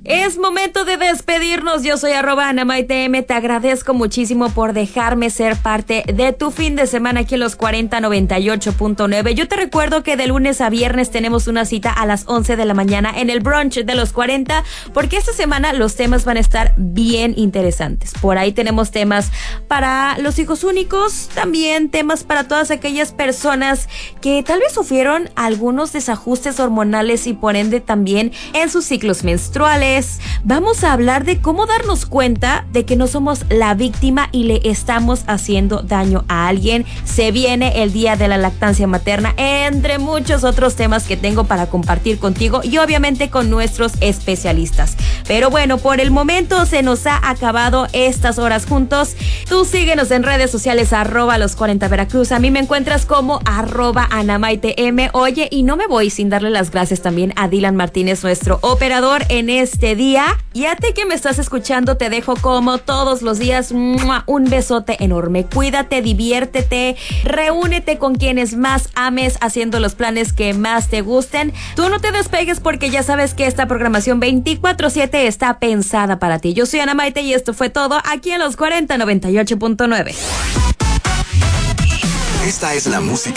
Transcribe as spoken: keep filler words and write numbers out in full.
Es momento de despedirnos. Yo soy arroba Ana Maite M. Te agradezco muchísimo por dejarme ser parte de tu fin de semana aquí en los cuarenta noventa y ocho punto nueve. Yo te recuerdo que de lunes a viernes tenemos una cita a las once de la mañana en el brunch de los cuarenta, porque esta semana los temas van a estar bien interesantes. Por ahí tenemos temas para los hijos únicos, también temas para todas aquellas personas que tal vez sufrieron algunos desajustes hormonales y por ende también en sus ciclos menstruales. Vamos a hablar de cómo darnos cuenta de que no somos la víctima y le estamos haciendo daño a alguien. Se viene el día de la lactancia materna, entre muchos otros temas que tengo para compartir contigo y obviamente con nuestros especialistas. Pero bueno, por el momento se nos ha acabado estas horas juntos. Tú síguenos en redes sociales, arroba los cuarenta Veracruz. A mí me encuentras como arroba Ana Maite M. Oye, y no me voy sin darle las gracias también a Dylan Martínez, nuestro operador en este día. Y a ti que me estás escuchando, te dejo como todos los días un besote enorme. Cuídate, diviértete, reúnete con quienes más ames, haciendo los planes que más te gusten. Tú no te despegues porque ya sabes que esta programación veinticuatro siete está pensada para ti. Yo soy Ana Maite y esto fue todo aquí en los cuarenta noventa y ocho punto nueve. Esta es la música